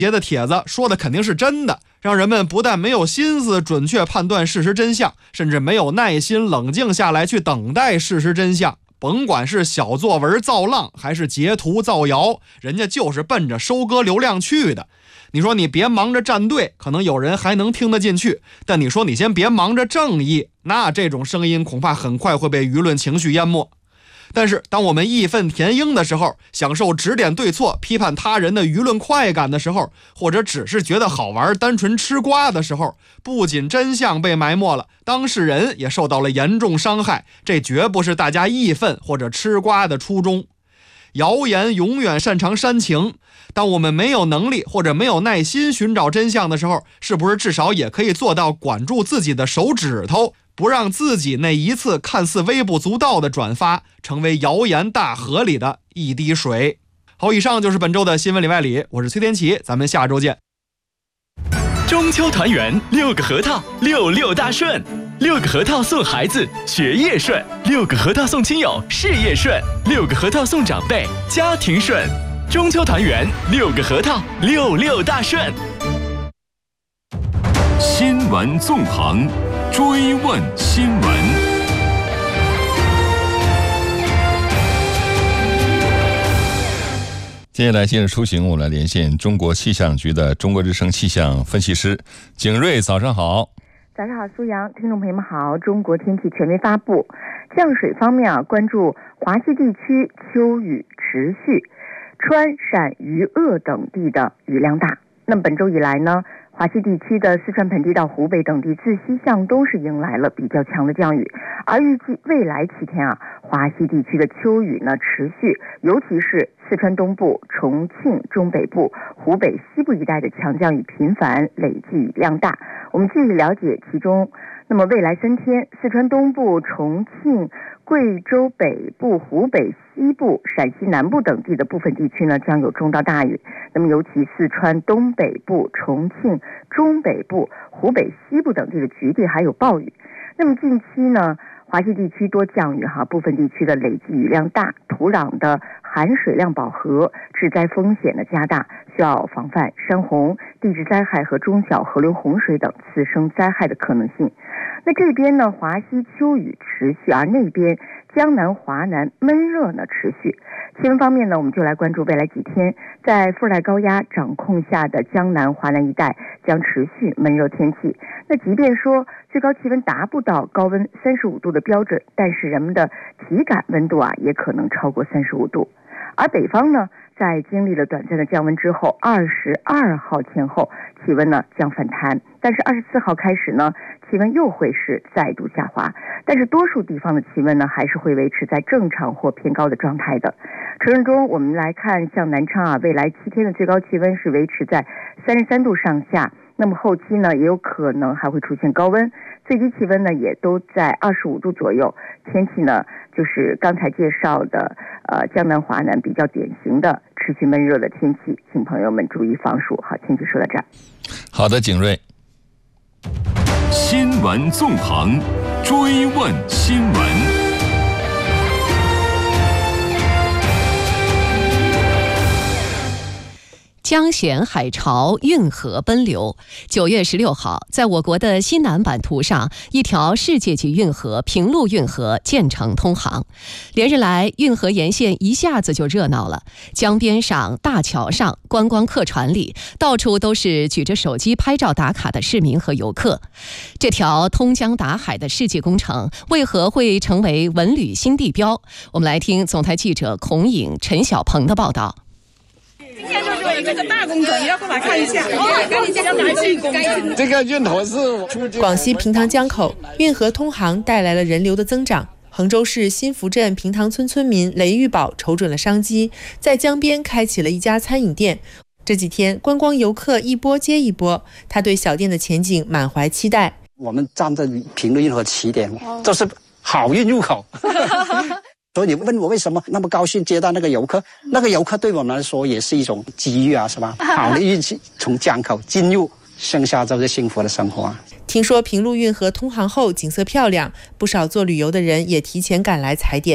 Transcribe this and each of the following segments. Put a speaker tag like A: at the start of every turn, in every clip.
A: 别的帖子说的肯定是真的，让人们不但没有心思准确判断事实真相，甚至没有耐心冷静下来去等待事实真相。甭管是小作文造浪还是截图造谣，人家就是奔着收割流量去的。你说你别忙着站队，可能有人还能听得进去，但你说你先别忙着正义，那这种声音恐怕很快会被舆论情绪淹没。但是当我们义愤填膺的时候，享受指点对错、批判他人的舆论快感的时候，或者只是觉得好玩、单纯吃瓜的时候，不仅真相被埋没了，当事人也受到了严重伤害，这绝不是大家义愤或者吃瓜的初衷。谣言永远擅长煽情，当我们没有能力或者没有耐心寻找真相的时候，是不是至少也可以做到管住自己的手指头，不让自己那一次看似微不足道的转发成为谣言大河里的一滴水。好，以上就是本周的新闻里外里，我是崔天琪，咱们下周见。
B: 中秋团圆，6个核桃，66大顺，6个核桃送孩子学业顺，6个核桃送亲友事业顺，6个核桃送长辈家庭顺。中秋团圆，6个核桃，66大顺。
C: 新闻纵横，追问新闻。接下来今日出行，我们来连线中国气象局的中国之声气象分析师景瑞，早上好。
D: 早上好，苏阳，听众朋友们好。中国天气权威发布，降水方面关注华西地区秋雨持续，川陕渝鄂等地的雨量大。那么本周以来呢，华西地区的四川盆地到湖北等地自西向东是迎来了比较强的降雨，而预计未来7天华西地区的秋雨呢持续，尤其是四川东部、重庆中北部、湖北西部一带的强降雨频繁，累计雨量大。我们具体了解其中。那么未来3天，四川东部、重庆、贵州北部、湖北西部、陕西南部等地的部分地区呢将有中到大雨。那么尤其四川东北部、重庆中北部、湖北西部等地的局地还有暴雨。那么近期呢，华西地区多降雨部分地区的累计雨量大，土壤的含水量饱和，致灾风险的加大，需要防范山洪、地质灾害和中小河流洪水等次生灾害的可能性。那这边呢，华西秋雨持续，而那边江南、华南闷热呢持续。气温方面呢，我们就来关注未来几天，在副热带高压掌控下的江南、华南一带将持续闷热天气。那即便说最高气温达不到高温35度的标准，但是人们的体感温度也可能超过35度。而北方呢，在经历了短暂的降温之后，22号前后气温呢将反弹，但是24号开始呢，气温又会是再度下滑，但是多数地方的气温呢还是会维持在正常或偏高的状态的。晨润中我们来看，像南昌未来7天的最高气温是维持在33度上下，那么后期呢也有可能还会出现高温，最低气温呢也都在25度左右。天气呢就是刚才介绍的江南、华南比较典型的持续闷热的天气，请朋友们注意防暑。好，天气说到这儿。
C: 好的，景瑞。新闻纵横，追问新闻。
E: 江咸海潮，运河奔流。9月16号，在我国的西南版图上，一条世界级运河——平陆运河建成通航。连日来，运河沿线一下子就热闹了，江边上、大桥上、观光客船里，到处都是举着手机拍照打卡的市民和游客。这条通江达海的世纪工程，为何会成为文旅新地标？我们来听总台记者孔颖、陈小鹏的报道。
F: 今天就做一个大工程，你要过来看一下。
G: 这个运河是
H: 广西平塘江口运河通航带来了人流的增长。衡州市新福镇平塘村村民雷玉宝瞅准了商机，在江边开启了一家餐饮店。这几天观光游客一波接一波，他对小店的前景满怀期待。
I: 我们站在平陆运河起点，这是好运入口。所以你问我为什么那么高兴接待那个游客，那个游客对我们来说也是一种机遇是吧？好的运气从江口进入，剩下就是幸福的生活。
H: 听说平陆运河通航后景色漂亮，不少做旅游的人也提前赶来踩点。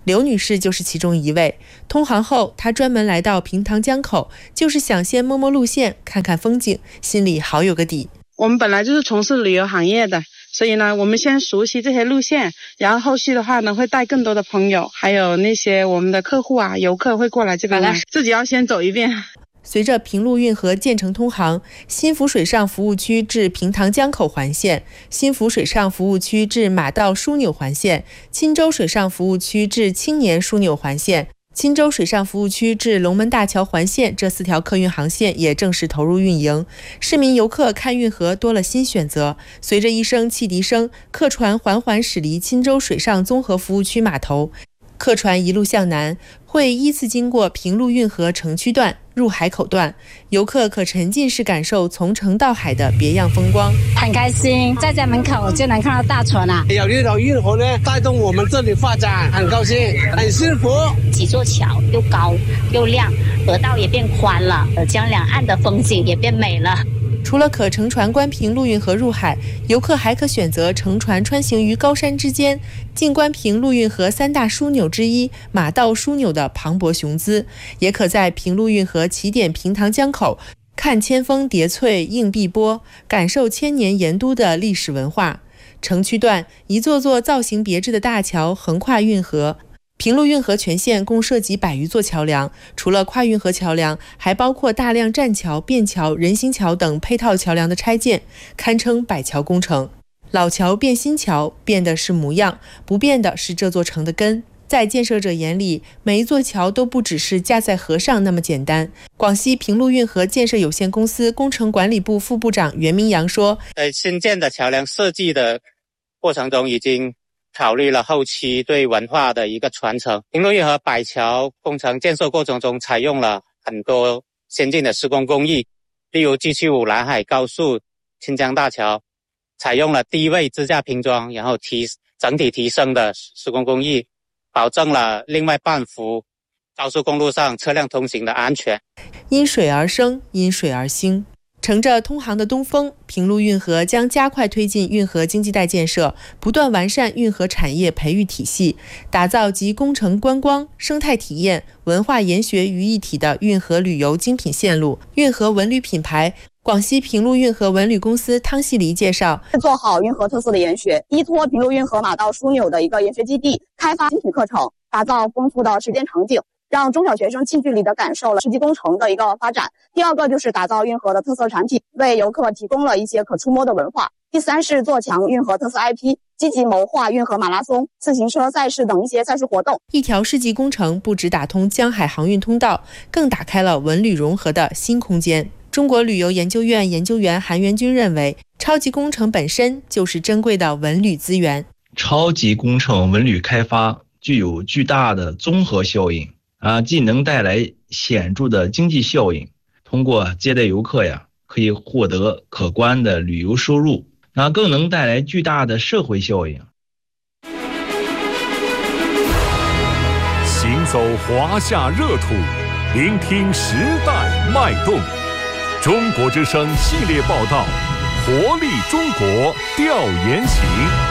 H: 刘女士就是其中一位。通航后，她专门来到平塘江口，就是想先摸摸路线，看看风景，心里好有个底。
J: 我们本来就是从事旅游行业的，所以呢，我们先熟悉这些路线，然后后续的话呢，会带更多的朋友，还有那些我们的客户啊、游客会过来这边玩，自己要先走一遍。
H: 随着平陆运河建成通航，新福水上服务区至平塘江口环线、新福水上服务区至马道枢纽环线、钦州水上服务区至青年枢纽环线、钦州水上服务区至龙门大桥环线这4条客运航线也正式投入运营。市民游客看运河多了新选择，随着一声汽笛声，客船缓缓驶离钦州水上综合服务区码头。客船一路向南，会依次经过平陆运河城区段、入海口段，游客可沉浸式感受从城到海的别样风光。
K: 很开心，在家门口就能看到大船啊！
G: 有这种运河呢，带动我们这里发展，很高兴，很幸福。
K: 几座桥又高又亮，河道也变宽了，江两岸的风景也变美了。
H: 除了可乘船观平陆运河入海，游客还可选择乘船穿行于高山之间，近观平陆运河3大枢纽之一马道枢纽的磅礴雄姿，也可在平陆运河起点平塘江口看千峰叠翠映碧波，感受千年盐都的历史文化。城区段一座座造型别致的大桥横跨运河。平陆运河全线共设计100余座桥梁，除了跨运河桥梁，还包括大量栈桥、便桥、人行桥等配套桥梁的拆建，堪称百桥工程。老桥变新桥，变的是模样，不变的是这座城的根。在建设者眼里，每一座桥都不只是架在河上那么简单。广西平陆运河建设有限公司工程管理部副部长袁明阳说：
L: 新建的桥梁设计的过程中，已经考虑了后期对文化的一个传承。平陆运河百桥工程建设过程中，采用了很多先进的施工工艺，例如 G75 南海高速清江大桥采用了低位支架拼装，然后整体提升的施工工艺，保证了另外半幅高速公路上车辆通行的安全。
H: 因水而生，因水而兴。乘着通航的东风，平陆运河将加快推进运河经济带建设，不断完善运河产业培育体系，打造集工程观光、生态体验、文化研学于一体的运河旅游精品线路、运河文旅品牌。广西平陆运河文旅公司汤细黎介绍，
M: 做好运河特色的研学，依托平陆运河马道枢纽的一个研学基地，开发精品课程，打造丰富的实践场景，让中小学生近距离的感受了实际工程的一个发展。第二个就是打造运河的特色产品，为游客提供了一些可触摸的文化。第三是做强运河特色 IP， 积极谋划运河马拉松、自行车赛事等一些赛事活动。
H: 一条世纪工程不只打通江海航运通道，更打开了文旅融合的新空间。中国旅游研究院研究员韩元军认为，超级工程本身就是珍贵的文旅资源。
N: 超级工程文旅开发具有巨大的综合效应既能带来显著的经济效应，通过接待游客可以获得可观的旅游收入，更能带来巨大的社会效应。
O: 行走华夏热土，聆听时代脉动。中国之声系列报道，活力中国调研行。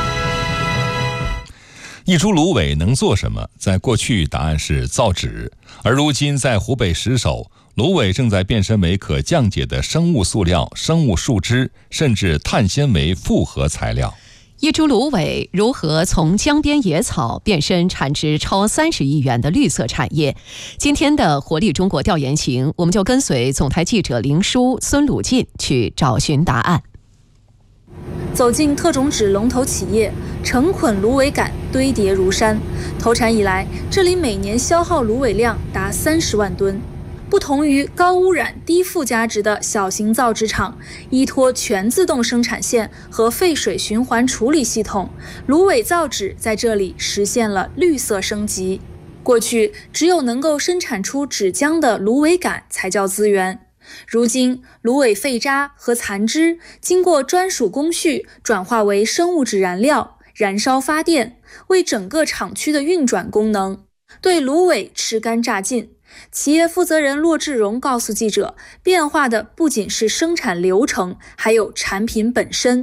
C: 一株芦苇能做什么？在过去，答案是造纸，而如今在湖北石首，芦苇正在变身为可降解的生物塑料、生物树脂，甚至碳纤维复合材料。
E: 一株芦苇如何从江边野草变身产值超30亿元的绿色产业？今天的活力中国调研行，我们就跟随总台记者林舒、孙鲁进去找寻答案。
P: 走进特种纸龙头企业，成捆芦苇杆堆叠如山。投产以来，这里每年消耗芦苇量达30万吨。不同于高污染、低附加值的小型造纸厂，依托全自动生产线和废水循环处理系统，芦苇造纸在这里实现了绿色升级。过去，只有能够生产出纸浆的芦苇杆才叫资源。如今，芦苇废渣和残枝经过专属工序转化为生物质燃料，燃烧发电，为整个厂区的运转功能。对芦苇吃干榨尽。企业负责人骆志荣告诉记者，变化的不仅是生产流程，还有产品本身。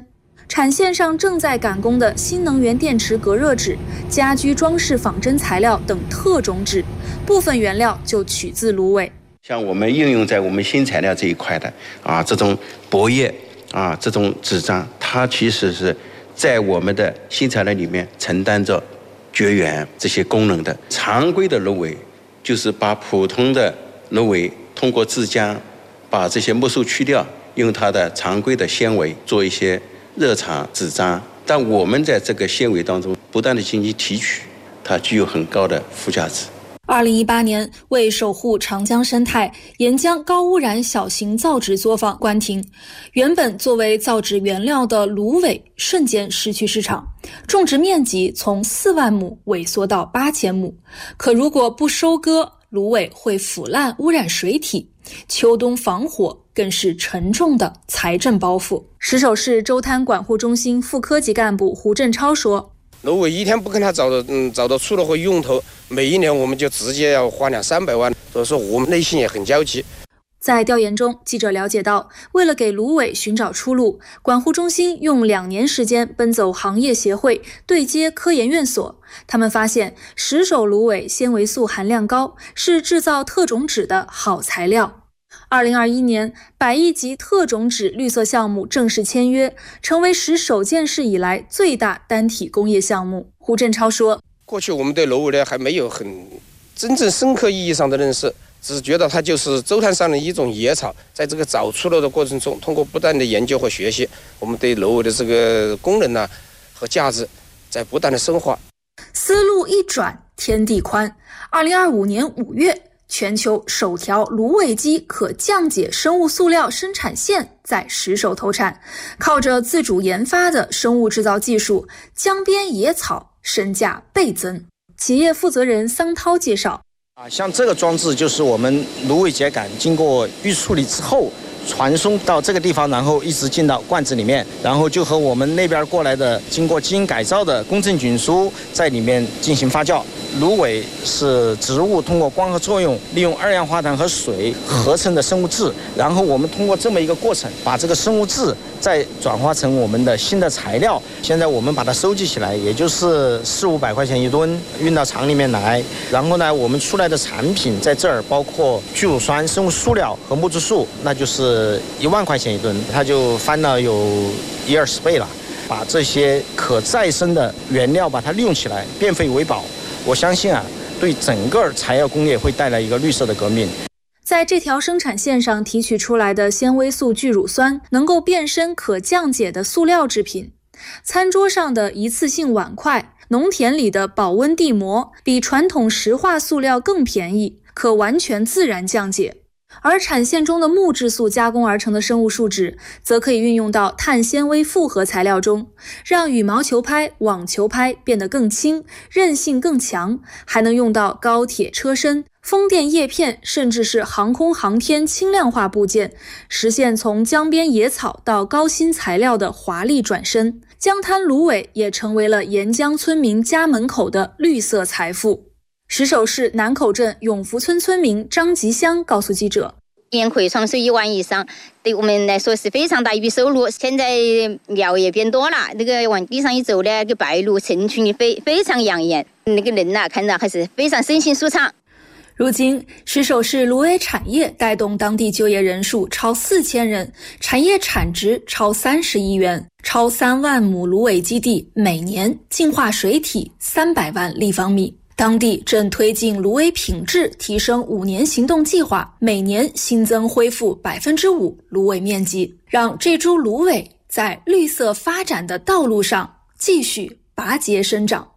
P: 产线上正在赶工的新能源电池隔热纸、家居装饰仿真材料等特种纸，部分原料就取自芦苇。
Q: 像我们应用在我们新材料这一块的这种薄叶这种纸张，它其实是在我们的新材料里面承担着绝缘这些功能的。常规的芦苇就是把普通的芦苇通过制浆，把这些木素去掉，用它的常规的纤维做一些热场纸张。但我们在这个纤维当中不断的进行提取，它具有很高的附加值。
P: 2018年，为守护长江生态，沿江高污染小型造纸作坊关停。原本作为造纸原料的芦苇瞬间失去市场，种植面积从4万亩萎缩到8000亩。可如果不收割，芦苇会腐烂污染水体，秋冬防火更是沉重的财政包袱。石首市周滩管护中心副科级干部胡振超说，
R: 芦苇一天不跟他找到出路和用头，每一年我们就直接要花200-300万，所以说我们内心也很焦急。
P: 在调研中，记者了解到，为了给芦苇寻找出路，管护中心用2年时间奔走行业协会，对接科研院所。他们发现，石首芦苇纤维素含量高，是制造特种纸的好材料。2021年，100亿级特种纸绿色项目正式签约，成为石首建市以来最大单体工业项目。胡振超说，
R: 过去我们对芦苇呢还没有很真正深刻意义上的认识，只是觉得它就是周滩上的一种野草。在这个找出路的过程中，通过不断的研究和学习，我们对芦苇的这个功能和价值在不断的深化。
P: 思路一转，天地宽。2025年5月，全球首条芦苇基可降解生物塑料生产线在石首投产，靠着自主研发的生物制造技术，江边野草身价倍增。企业负责人桑涛介绍，
S: 像这个装置就是我们芦苇秸秆经过预处理之后传送到这个地方，然后一直进到罐子里面，然后就和我们那边过来的经过基因改造的公正菌株在里面进行发酵。芦苇是植物通过光合作用，利用2氧化碳和水合成的生物质，然后我们通过这么一个过程，把这个生物质再转化成我们的新的材料。现在我们把它收集起来，也就是400-500块钱一吨，运到厂里面来。然后呢，我们出来的产品在这儿包括聚乳酸、生物塑料和木质素，那就是1万块钱一吨，它就翻了有10-20倍了。把这些可再生的原料把它利用起来，变废为宝。我相信对整个材料工业会带来一个绿色的革命。
P: 在这条生产线上提取出来的纤维素聚乳酸能够变身可降解的塑料制品，餐桌上的一次性碗筷，农田里的保温地膜，比传统石化塑料更便宜，可完全自然降解。而产线中的木质素加工而成的生物树脂，则可以运用到碳纤维复合材料中，让羽毛球拍、网球拍变得更轻，韧性更强，还能用到高铁车身、风电叶片，甚至是航空航天轻量化部件，实现从江边野草到高新材料的华丽转身。江滩芦苇也成为了沿江村民家门口的绿色财富。石首市南口镇永福村村民张吉香告诉记者，
T: 一年可以创收1万以上，对我们来说是非常大一笔收入。现在苗也变多了，那个往地上一走呢，那个白鹭成群的非常养眼，那个人看着还是非常身心舒畅。
P: 如今，石首市芦苇产业带动当地就业人数超4000人，产业产值超30亿元，超3万亩芦苇基地每年净化水体300万立方米。当地正推进芦苇品质提升5年行动计划，每年新增恢复5%芦苇面积，让这株芦苇在绿色发展的道路上继续拔节生长。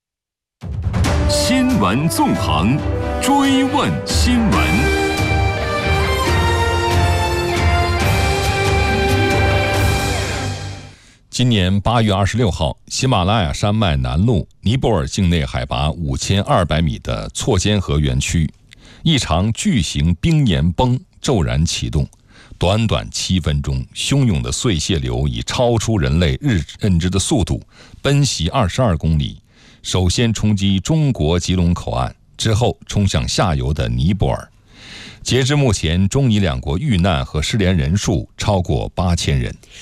O: 新闻纵横，追问新闻。
C: 今年8月26号，喜马拉雅山脉南麓尼泊尔境内海拔5200米的错间河园区，一场巨型冰岩崩骤然启动，短短7分钟，汹涌的碎屑流以超出人类认知的速度奔袭22公里，首先冲击中国吉隆口岸，之后冲向下游的尼泊尔。截至目前，中尼两国遇难和失联人数超过8000人。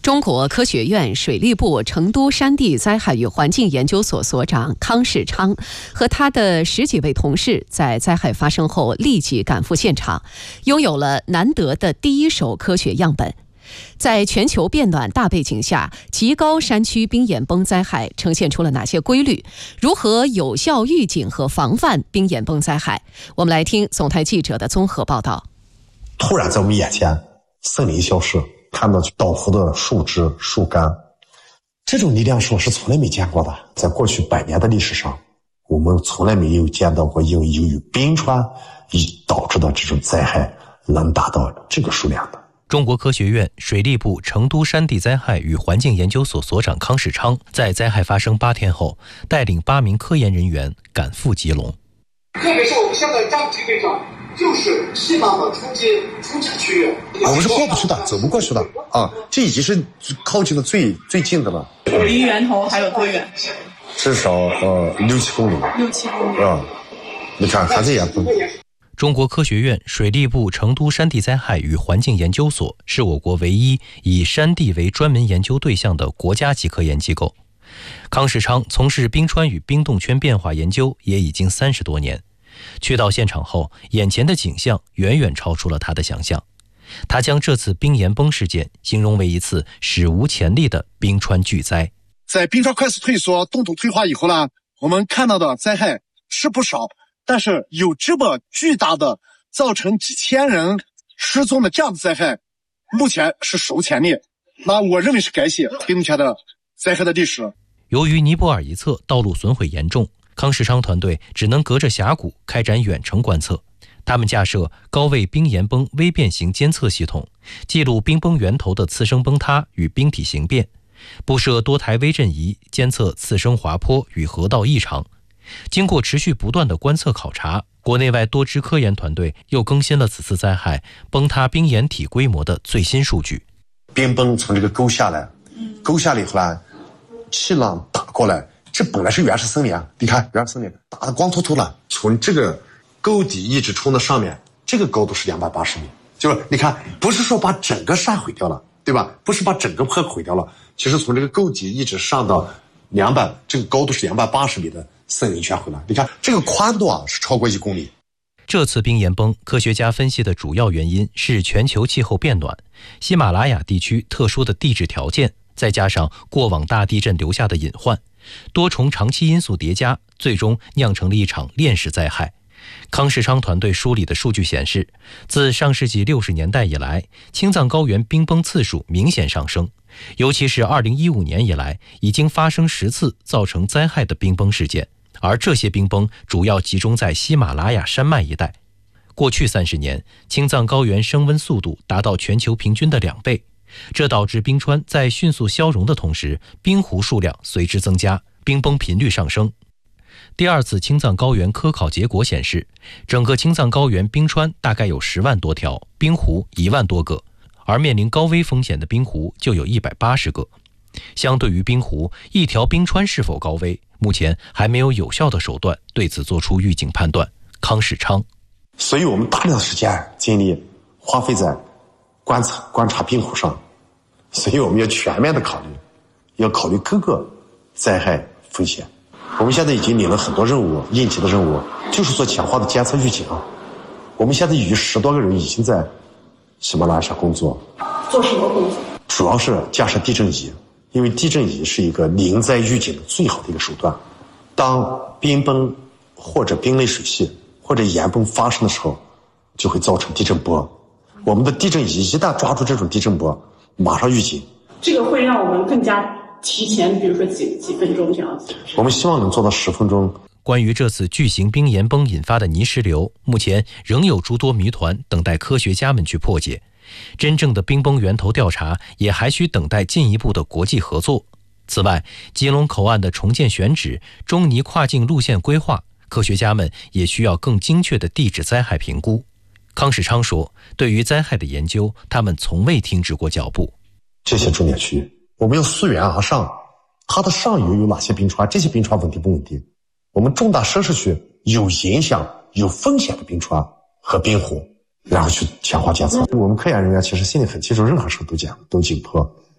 E: 中国科学院水利部成都山地灾害与环境研究所所长康世昌和他的10几位同事在灾害发生后立即赶赴现场，拥有了难得的第一手科学样本。在全球变暖大背景下，极高山区冰岩崩灾害呈现出了哪些规律？如何有效预警和防范冰岩崩灾害？我们来听总台记者的综合报道。
U: 突然在我们眼前，森林消失，看到倒伏的树枝、树干，这种力量是我是从来没见过的。在过去100年的历史上，我们从来没有见到过由于冰川导致的这种灾害能达到这个数量的。
V: 中国科学院水利部成都山地灾害与环境研究所所长康世昌在灾害发生8天后，带领8名科研人员赶赴吉隆。
W: 特别是我们现在张基队长就是西南的初级区域，
U: 我们是过不去的，走不过去的啊！这已经是靠近的最近的了。
F: 离源头还有多远？
U: 至少6-7公里。6-7公里啊！你看还在严重。
V: 中国科学院水利部成都山地灾害与环境研究所是我国唯一以山地为专门研究对象的国家级科研机构。康世昌从事冰川与冰冻圈变化研究也已经30多年，去到现场后，眼前的景象远远超出了他的想象。他将这次冰岩崩事件形容为一次史无前例的冰川巨灾。
U: 在冰川快速退缩、冻土退化以后呢，我们看到的灾害是不少，但是有这么巨大的造成几千人失踪的这样的灾害，目前是史无前例。那我认为是改写冰冻圈的灾害的历史。
V: 由于尼泊尔一侧道路损毁严重，康世昌团队只能隔着峡谷开展远程观测。他们架设高位冰岩崩微变形监测系统，记录冰崩源头的次生崩塌与冰体形变，布设多台微震仪监测次生滑坡与河道异常。经过持续不断的观测考察，国内外多支科研团队又更新了此次灾害崩塌冰岩体规模的最新数据。
U: 冰崩从这个沟下来以后呢，气浪打过来，这本来是原始森林啊，你看原始森林打得光秃秃了，从这个沟底一直冲到上面，这个高度是280米，就是你看，不是说把整个山毁掉了，对吧？不是把整个坡毁掉了，其实从这个沟底一直上到这个高度是280米的森林圈回来，你看这个宽度啊是超过1公里。
V: 这次冰岩崩，科学家分析的主要原因是全球气候变暖、喜马拉雅地区特殊的地质条件，再加上过往大地震留下的隐患，多重长期因素叠加，最终酿成了一场链式灾害。康世昌团队梳理的数据显示，自上世纪60年代以来，青藏高原冰崩次数明显上升，尤其是2015年以来，已经发生10次造成灾害的冰崩事件，而这些冰崩主要集中在喜马拉雅山脉一带。过去30年，青藏高原升温速度达到全球平均的2倍，这导致冰川在迅速消融的同时，冰湖数量随之增加，冰崩频率上升。第2次青藏高原科考结果显示，整个青藏高原冰川大概有10万多条，冰湖1万多个，而面临高危风险的冰湖就有180个。相对于冰湖，一条冰川是否高危，目前还没有有效的手段对此做出预警判断。康世昌，
U: 所以我们大量的时间精力花费在观察冰湖上，所以我们要全面的考虑各个灾害风险。我们现在已经领了很多任务，应急的任务，就是做强化的监测预警。我们现在有10多个人已经在喜马拉雅山工作。
F: 做什么工作？
U: 主要是架设地震仪，因为地震仪是一个临灾预警的最好的一个手段。当冰崩或者冰类水系或者岩崩发生的时候，就会造成地震波。我们的地震仪一旦抓住这种地震波，马上预警。
F: 这个会让我们更加提前，比如说几分钟这样子。
U: 我们希望能做到10分钟。
V: 关于这次巨型冰岩崩引发的泥石流，目前仍有诸多谜团等待科学家们去破解。真正的冰崩源头调查也还需等待进一步的国际合作。此外，吉隆口岸的重建选址、中尼跨境路线规划，科学家们也需要更精确的地质灾害评估。康世昌说，对于灾害的研究，他们从未停止过脚步。
U: 这些重点区域我们要溯源而上，它的上游有哪些冰川，这些冰川稳定不稳定，我们重大设施区有影响有风险的冰川和冰湖，然后去强化监测。我们科研人员其实心里很清楚，任何时候都紧迫，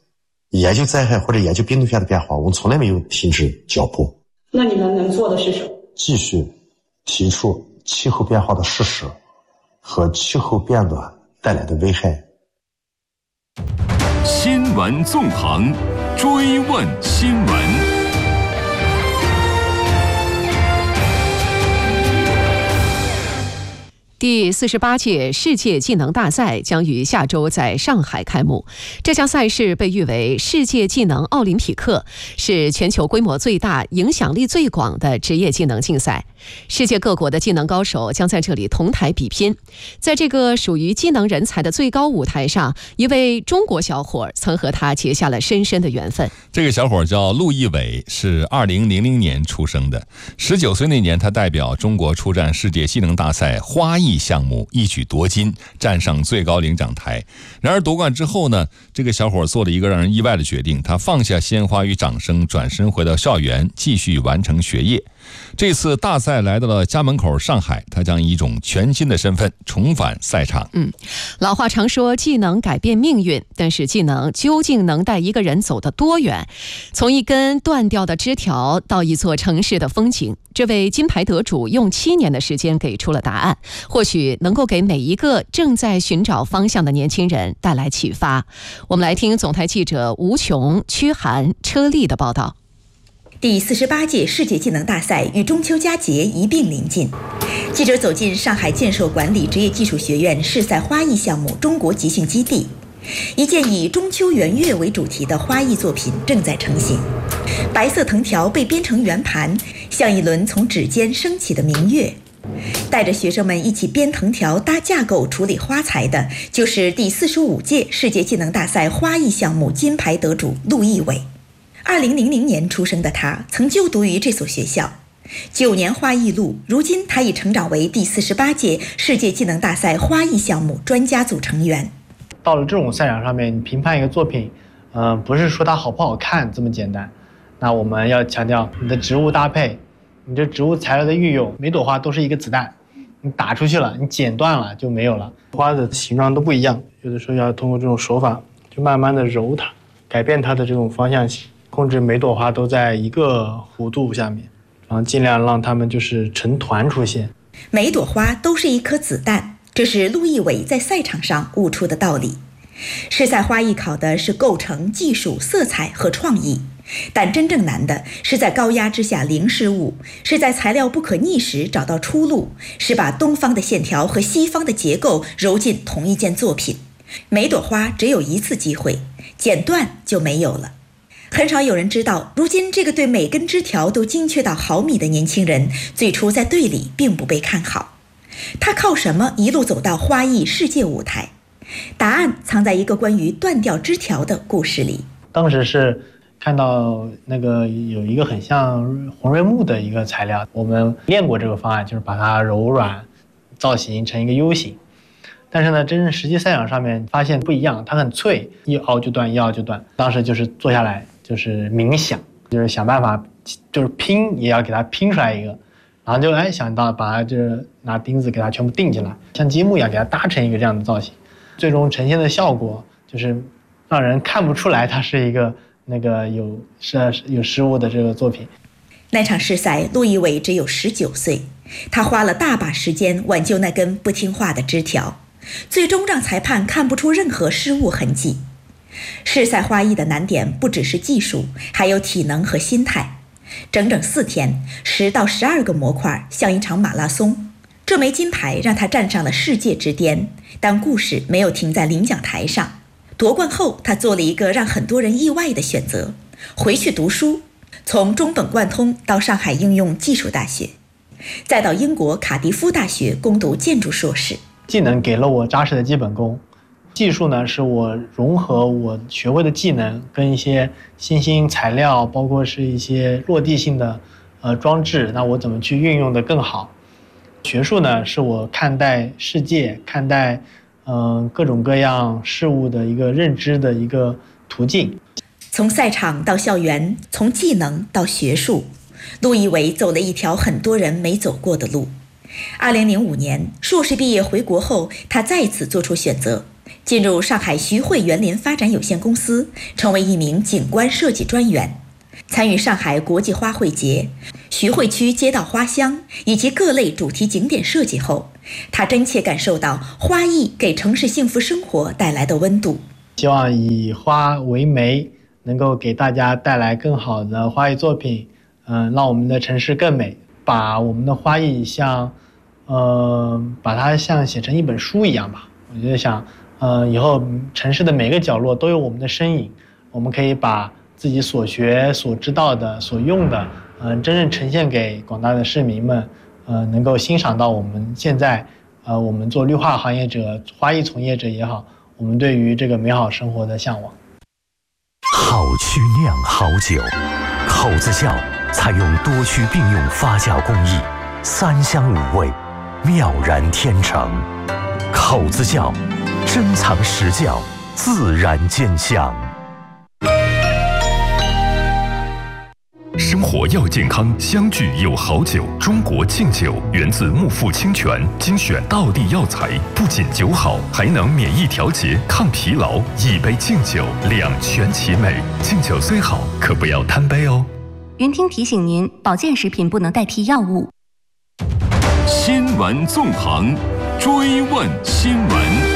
U: 研究灾害或者研究病毒学的变化，我们从来没有停止脚步。
F: 那你们能做的是什么？
U: 继续提出气候变化的事实和气候变暖带来的危害。
O: 新闻纵横，追问新闻。
E: 第48届世界技能大赛将于下周在上海开幕。这项赛事被誉为世界技能奥林匹克，是全球规模最大、影响力最广的职业技能竞赛。世界各国的技能高手将在这里同台比拼。在这个属于技能人才的最高舞台上，一位中国小伙曾和他结下了深深的缘分。
C: 这个小伙叫陆毅伟，是2000年出生的。19岁那年，他代表中国出战世界技能大赛花艺项目，一举夺金，站上最高领奖台。然而夺冠之后呢，这个小伙做了一个让人意外的决定，他放下鲜花与掌声，转身回到校园，继续完成学业。这次大赛来到了家门口上海，他将以一种全新的身份重返赛场。
E: 老话常说技能改变命运，但是技能究竟能带一个人走得多远？从一根断掉的枝条到一座城市的风景，这位金牌得主用7年的时间给出了答案，或许能够给每一个正在寻找方向的年轻人带来启发。我们来听总台记者吴琼、屈涵、车丽的报道。
A: 第48届世界技能大赛与中秋佳节一并临近，记者走进上海建设管理职业技术学院世赛花艺项目中国集训基地，一件以中秋圆月为主题的花艺作品正在成型。白色藤条被编成圆盘，像一轮从指尖升起的明月。带着学生们一起编藤条、搭架构、处理花材的，就是第45届世界技能大赛花艺项目金牌得主陆毅伟。2000年出生的他曾就读于这所学校，9年花艺路，如今他已成长为第48届世界技能大赛花艺项目专家组成员。
B: 到了这种赛场上面，你评判一个作品，不是说它好不好看这么简单，那我们要强调你的植物搭配，你这植物材料的运用，每朵花都是一个子弹，你打出去了，你剪断了就没有了。花的形状都不一样，有的时候要通过这种手法，就慢慢的揉它，改变它的这种方向性。控制每朵花都在一个弧度下面，然后尽量让它们就是成团出现。
A: 每朵花都是一颗子弹，这是陆毅伟在赛场上悟出的道理。世赛花艺考的是构成、技术、色彩和创意，但真正难的是在高压之下零失误，是在材料不可逆时找到出路，是把东方的线条和西方的结构揉进同一件作品。每朵花只有一次机会，剪断就没有了。很少有人知道，如今这个对每根枝条都精确到毫米的年轻人，最初在队里并不被看好。他靠什么一路走到花艺世界舞台？答案藏在一个关于断掉枝条的故事里。
B: 当时是看到那个有一个很像红瑞木的一个材料，我们练过这个方案，就是把它柔软造型成一个 U 型。但是呢，真正实际赛场上面发现不一样，它很脆，一凹就断，一凹就断。当时就是坐下来，就是冥想，就是想办法，就是拼也要给它拼出来一个，然后就想到把它就是拿钉子给它全部钉进来，像积木一样给它搭成一个这样的造型。最终呈现的效果就是让人看不出来它是一个那个有失误的这个作品。
A: 那场世赛，陆毅伟只有19岁，他花了大把时间挽救那根不听话的枝条，最终让裁判看不出任何失误痕迹。世赛花艺的难点不只是技术，还有体能和心态。整整4天，10到12个模块，像一场马拉松。这枚金牌让他站上了世界之巅，但故事没有停在领奖台上。夺冠后，他做了一个让很多人意外的选择，回去读书，从中本贯通到上海应用技术大学，再到英国卡迪夫大学攻读建筑硕士。
B: 技能给了我扎实的基本功，技术呢是我融合我学会的技能跟一些新兴材料，包括是一些落地性的装置，那我怎么去运用的更好。学术呢是我看待世界、看待各种各样事物的一个认知的一个途径。
A: 从赛场到校园，从技能到学术，陆毅伟走了一条很多人没走过的路。2005年硕士毕业回国后，他再次做出选择， 进入上海徐汇园林发展有限公司，成为一名景观设计专员，参与上海国际花卉节、徐汇区街道花香以及各类主题景点设计后，他真切感受到花艺给城市幸福生活带来的温度。
B: 希望以花为媒，能够给大家带来更好的花艺作品，让我们的城市更美，把我们的花艺把它像写成一本书一样吧。我就想，以后城市的每个角落都有我们的身影，我们可以把自己所学、所知道的、所用的，真正呈现给广大的市民们，能够欣赏到我们现在，我们做绿化行业者、花艺从业者也好，我们对于这个美好生活的向往。
D: 好曲酿好酒，口子窖采用多区并用发酵工艺，3香5味，妙然天成。口子窖，珍藏实窖，自然见香。
O: 生活要健康，相聚有好酒。中国敬酒源自木富清泉，精选道地药材，不仅酒好，还能免疫调节、抗疲劳。一杯敬酒，两全其美。敬酒虽好，可不要贪杯哦。
I: 云听提醒您，保健食品不能代替药物。
C: 新闻纵横，追问新闻。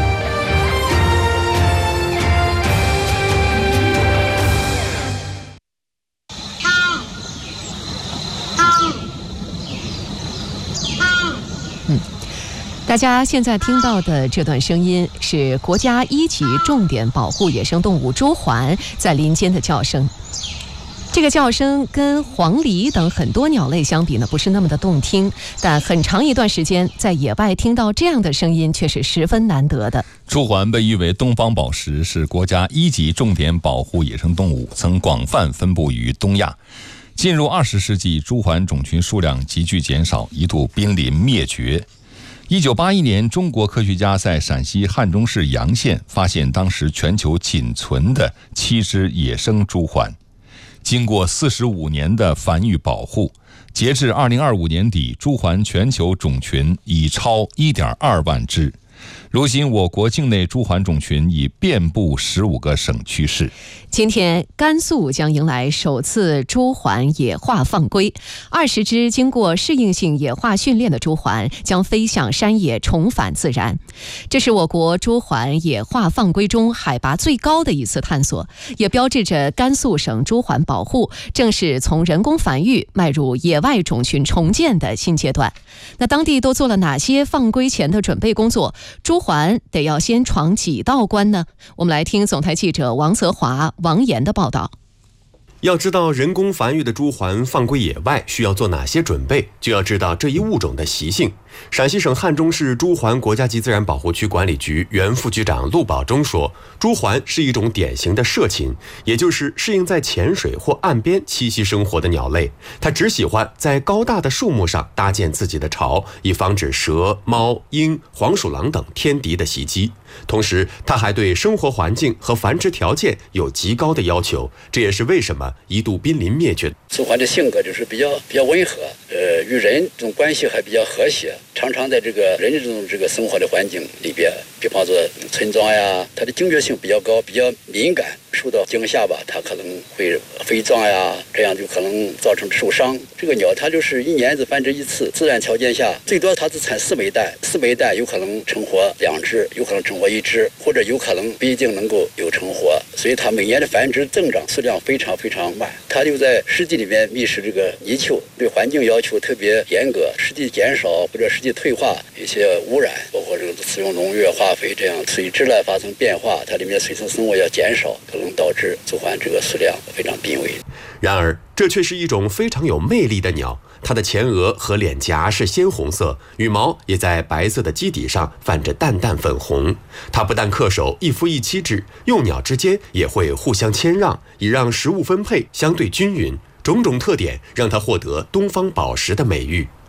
E: 大家现在听到的这段声音是国家1级重点保护野生动物朱鹮在林间的叫声。这个叫声跟黄鹂等很多鸟类相比呢，不是那么的动听，但很长一段时间在野外听到这样的声音却是十分难得的。
C: 朱鹮被誉为东方宝石，是国家1级重点保护野生动物，曾广泛分布于东亚。进入20世纪，朱鹮种群数量急剧减少，一度濒临灭绝。1981年，中国科学家在陕西汉中市洋县发现当时全球仅存的7只野生朱鹮。经过45年的繁育保护，截至2025年底，朱鹮全球种群已超1.2万只。如今，我国境内朱鹮种群已遍布15个省区市。
E: 今天，甘肃将迎来首次朱鹮野化放归，20只经过适应性野化训练的朱鹮将飞向山野，重返自然。这是我国朱鹮野化放归中海拔最高的一次探索，也标志着甘肃省朱鹮保护正式从人工繁育迈入野外种群重建的新阶段。那当地都做了哪些放归前的准备工作？朱鹮得要先闯几道关呢？我们来听总台记者王泽华、王岩的报道。
J: 要知道人工繁育的朱鹮放归野外需要做哪些准备，就要知道这一物种的习性。陕西省汉中市朱鹮国家级自然保护区管理局原副局长陆宝忠说，朱鹮是一种典型的涉禽，也就是适应在浅水或岸边栖息生活的鸟类。它只喜欢在高大的树木上搭建自己的巢，以防止蛇、猫、鹰、黄鼠狼等天敌的袭击。同时，它还对生活环境和繁殖条件有极高的要求，这也是为什么一度濒临灭绝。
X: 朱鹮的性格就是比较温和，与人这种关系还比较和谐，常常在这个人这种生活的环境里边，比方说村庄呀，它的警觉性比较高，比较敏感，受到惊吓吧，它可能会飞撞呀，这样就可能造成受伤。这个鸟它就是1年只繁殖1次，自然条件下最多它只产4枚蛋，4枚蛋有可能成活2只，有可能成活1只，或者有可能不一定能够有成活，所以它每年的繁殖增长数量非常非常慢。它就在湿地里面觅食这个泥鳅，对环境要求特别严格，湿地减少或者湿地退化，一些污染，包括这个使用农药、化肥，这样水质呢发生变化，它里面水生生物要减少，可能导致朱鹮这个数量非常濒危。
J: 然而，这却是一种非常有魅力的鸟。它的前额和脸颊是鲜红色，羽毛也在白色的基底上泛着淡淡粉红。它不但恪守一夫一妻制，幼鸟之间也会互相谦让，以让食物分配相对均匀。种种特点让它获得东方宝石的美誉。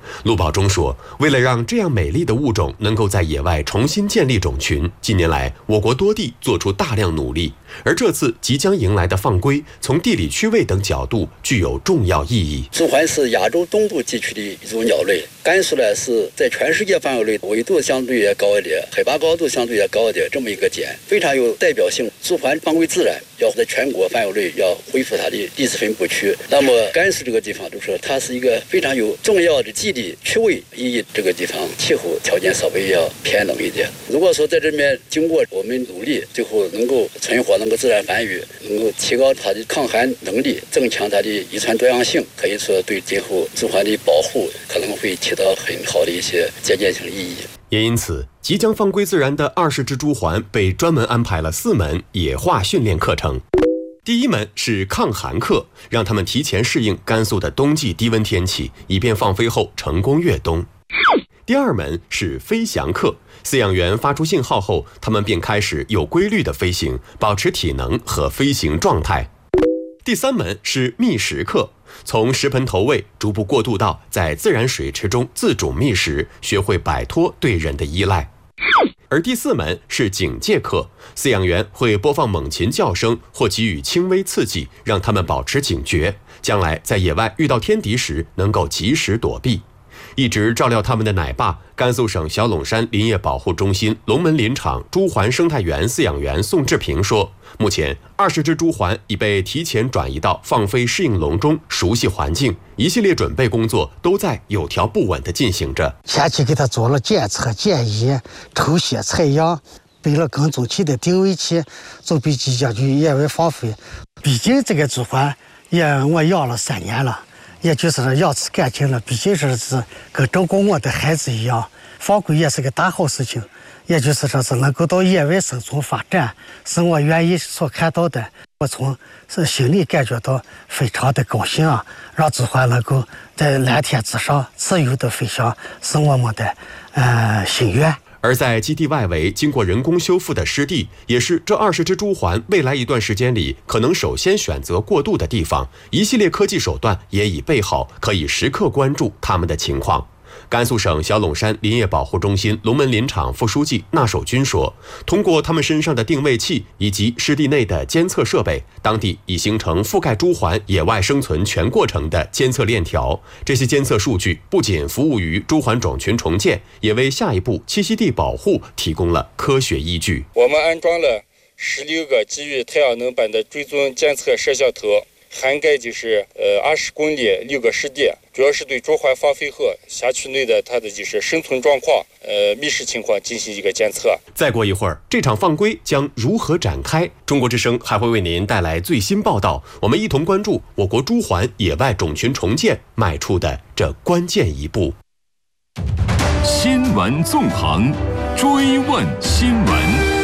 J: 陆保忠说，为了让这样美丽的物种能够在野外重新建立种群，近年来我国多地做出大量努力，而这次即将迎来的放归，从地理区位等角度具有重要意义。
X: 朱鹮是亚洲东部地区的一种鸟类，甘肃呢是在全世界范围内纬度相对也高一点，海拔高度相对也高一点，这么一个点非常有代表性。朱鹮放归自然，要在全国范围内要恢复它的地质分布区。那么甘肃这个地方就是说它是一个非常有重要的地理区位意义，这个地方气候条件稍微要偏冷一点。如果说在这边经过我们努力，最后能够存活，能够自然繁育，能够提高它的抗寒能力，增强它的遗传多样性，可以说对今后朱鹮的保护可能会起到很好的一些借鉴性意义。
J: 也因此，即将放归自然的20只朱鹮被专门安排了4门野化训练课程。第一门是抗寒课，让他们提前适应甘肃的冬季低温天气，以便放飞后成功越冬。第二门是飞翔课，饲养员发出信号后，他们便开始有规律的飞行，保持体能和飞行状态。第三门是觅食课，从食盆投喂逐步过渡到在自然水池中自主觅食，学会摆脱对人的依赖。而第4门是警戒课，饲养员会播放猛禽叫声或给予轻微刺激，让他们保持警觉，将来在野外遇到天敌时能够及时躲避。一直照料他们的奶爸，甘肃省小陇山林业保护中心龙门林场朱鹮生态园饲养员宋志平说，目前20只朱鹮已被提前转移到放飞适应笼中，熟悉环境，一系列准备工作都在有条不紊地进行着。
G: 前期给他做了检测、检疫、抽血、采样，备了跟踪器的定位器，准备即将去野外放飞。毕竟这个朱鹮我养了3年了，也就是养起感情了，毕竟是跟照顾我的孩子一样，放归也是个大好事情。也就是说是能够到野外生存发展，是我愿意所看到的。我从心里感觉到非常的高兴啊，让朱鹮能够在蓝天之上自由的飞翔，是我们的心愿。
J: 而在基地外围经过人工修复的湿地，也是这20只朱鹮未来一段时间里可能首先选择过渡的地方。一系列科技手段也已备好，可以时刻关注它们的情况。甘肃省小陇山林业保护中心龙门林场副书记纳守军说，通过他们身上的定位器以及湿地内的监测设备，当地已形成覆盖朱鹮野外生存全过程的监测链条。这些监测数据不仅服务于朱鹮种群重建，也为下一步栖息地保护提供了科学依据。
K: 我们安装了16个基于太阳能板的追踪监测摄像头，涵盖就是20公里6个湿地，主要是对朱鹮放飞后辖区内的它的就是生存状况、觅食情况进行一个监测。
J: 再过一会儿，这场放归将如何展开？中国之声还会为您带来最新报道，我们一同关注我国朱鹮野外种群重建迈出的这关键一步。
O: 新闻纵横，追问新闻。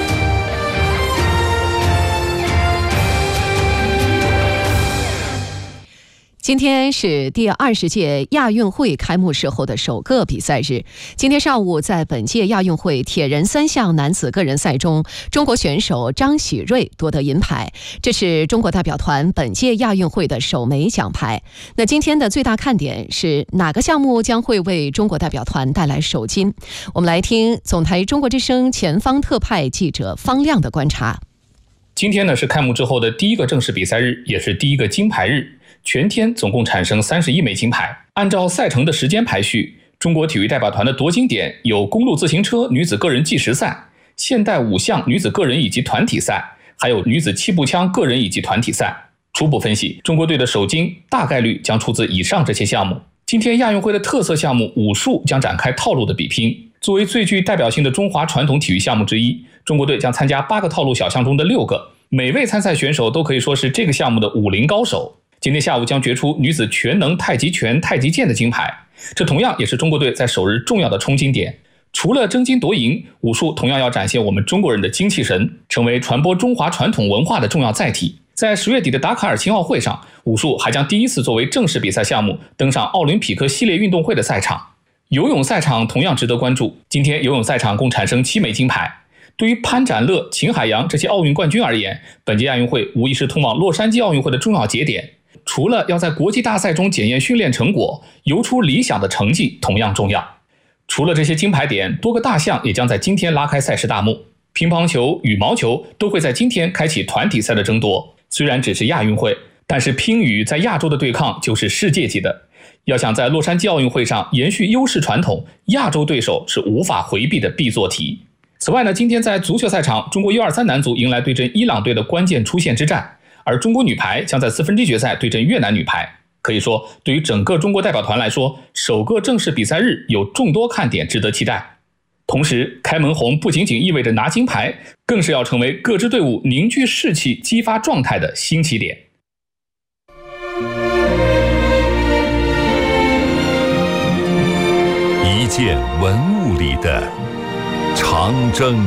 E: 今天是第20届亚运会开幕式后的首个比赛日。今天上午，在本届亚运会铁人3项男子个人赛中，中国选手张喜瑞夺得银牌，这是中国代表团本届亚运会的首枚奖牌。那今天的最大看点是哪个项目将会为中国代表团带来首金？我们来听总台中国之声前方特派记者方亮的观察。
L: 今天呢是开幕之后的第一个正式比赛日，也是第一个金牌日。全天总共产生31枚金牌。按照赛程的时间排序，中国体育代表团的夺金点有公路自行车女子个人计时赛、现代5项女子个人以及团体赛，还有女子气步枪个人以及团体赛。初步分析，中国队的首金大概率将出自以上这些项目。今天亚运会的特色项目武术将展开套路的比拼。作为最具代表性的中华传统体育项目之一，中国队将参加8个套路小项中的6个，每位参赛选手都可以说是这个项目的武林高手。今天下午将决出女子全能太极拳、太极剑的金牌，这同样也是中国队在首日重要的冲金点。除了争金夺银，武术同样要展现我们中国人的精气神，成为传播中华传统文化的重要载体。在10月底的达喀尔青奥会上，武术还将第一次作为正式比赛项目登上奥林匹克系列运动会的赛场。游泳赛场同样值得关注，今天游泳赛场共产生7枚金牌。对于潘展乐、秦海洋这些奥运冠军而言，本届亚运会无疑是通往洛杉矶奥运会的重要节点。 除了要在国际大赛中检验训练成果，游出理想的成绩同样重要。除了这些金牌点，多个大项也将在今天拉开赛事大幕。乒乓球、羽毛球都会在今天开启团体赛的争夺。虽然只是亚运会，但是乒羽在亚洲的对抗就是世界级的。要想在洛杉矶奥运会上延续优势传统，亚洲对手是无法回避的必做题。此外呢，今天在足球赛场，中国U23男足迎来对阵伊朗队的关键出线之战，而中国女排将在4分之一决赛对阵越南女排。可以说，对于整个中国代表团来说，首个正式比赛日有众多看点值得期待。同时，开门红不仅仅意味着拿金牌，更是要成为各支队伍凝聚士气、激发状态的新起点。
O: 一件文物里的长征。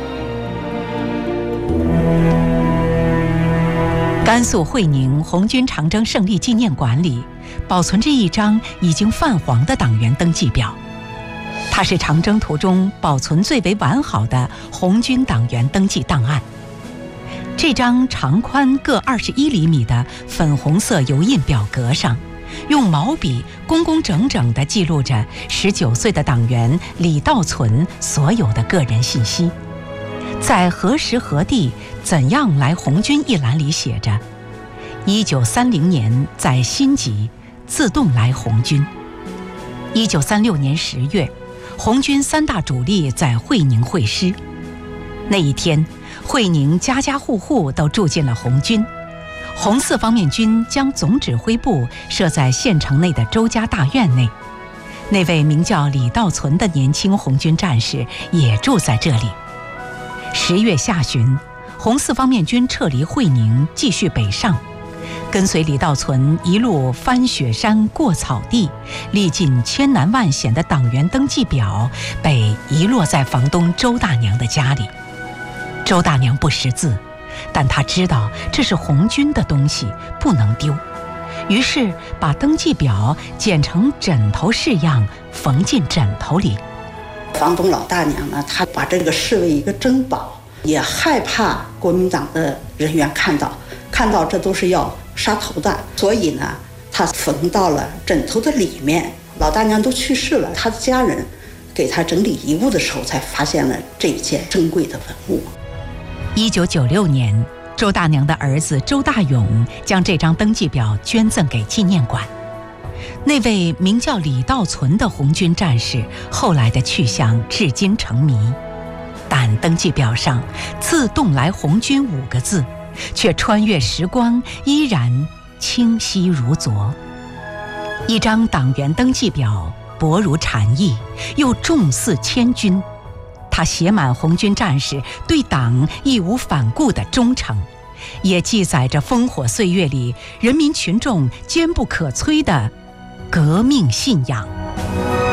H: 甘肃会宁红军长征胜利纪念馆里保存着一张已经泛黄的党员登记表，它是长征途中保存最为完好的红军党员登记档案。这张长宽各21厘米的粉红色油印表格上，用毛笔工工整整地记录着19岁的党员李道存所有的个人信息。在何时何地怎样来红军一栏里写着1930年在新集自动来红军。1936年10月，红军3大主力在会宁会师。那一天，会宁家家户户都住进了红军。红四方面军将总指挥部设在县城内的周家大院内，那位名叫李道存的年轻红军战士也住在这里。10月下旬，红四方面军撤离会宁，继续北上，跟随李道存一路翻雪山过草地，历尽千难万险的党员登记表被遗落在房东周大娘的家里。周大娘不识字，但她知道这是红军的东西，不能丢，于是把登记表剪成枕头式样，缝进枕头里。
M: 房东老大娘呢，她把这个视为一个珍宝，也害怕国民党的人员看到这都是要杀头的，所以呢，她缝到了枕头的里面。老大娘都去世了，她的家人给她整理遗物的时候，才发现了这一件珍贵的文物。
H: 1996年，周大娘的儿子周大勇将这张登记表捐赠给纪念馆。那位名叫李道存的红军战士后来的去向至今成谜，但登记表上自动来红军5个字却穿越时光依然清晰如昨。一张党员登记表薄如蝉翼，又重似千钧，它写满红军战士对党义无反顾的忠诚，也记载着烽火岁月里人民群众坚不可摧的革命信仰。